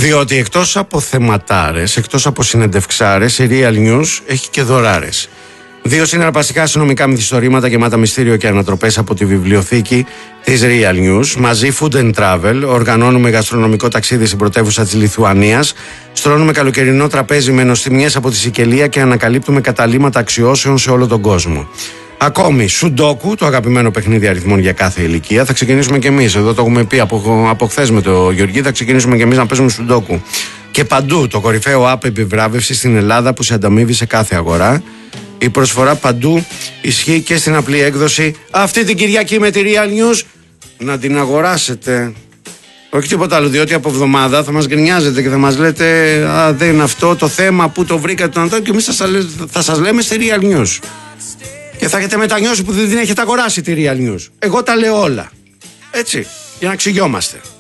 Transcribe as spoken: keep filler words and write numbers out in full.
Διότι εκτός από θεματάρες, εκτός από συνεντευξάρες, η Real News έχει και δωράρες. Δύο συναρπαστικά αστυνομικά μυθιστορήματα γεμάτα μυστήριο και ανατροπές από τη βιβλιοθήκη της Real News. Μαζί Food and Travel, οργανώνουμε γαστρονομικό ταξίδι στην πρωτεύουσα της Λιθουανίας, στρώνουμε καλοκαιρινό τραπέζι με νοστιμιές από τη Σικελία και ανακαλύπτουμε καταλύματα αξιώσεων σε όλο τον κόσμο. Ακόμη, Σουντόκου, το αγαπημένο παιχνίδι αριθμών για κάθε ηλικία. Θα ξεκινήσουμε κι εμείς. Εδώ το έχουμε πει από, από χθες με τον Γεωργή. Θα ξεκινήσουμε κι εμείς να παίζουμε Σουντόκου. Και παντού το κορυφαίο app επιβράβευση στην Ελλάδα που σε ανταμείβει σε κάθε αγορά. Η προσφορά παντού ισχύει και στην απλή έκδοση. Αυτή την Κυριακή με τη Real News να την αγοράσετε. Όχι τίποτα άλλο, διότι από εβδομάδα θα μας γκρινιάζετε και θα μας λέτε «Α, δεν είναι αυτό το θέμα, που το βρήκατε τον Αντώνη», και εμείς θα, θα σας λέμε στη Real News. Και θα έχετε μετανιώσει που δεν την έχετε αγοράσει τη Real News. Εγώ τα λέω όλα. Έτσι, για να ξυγιόμαστε.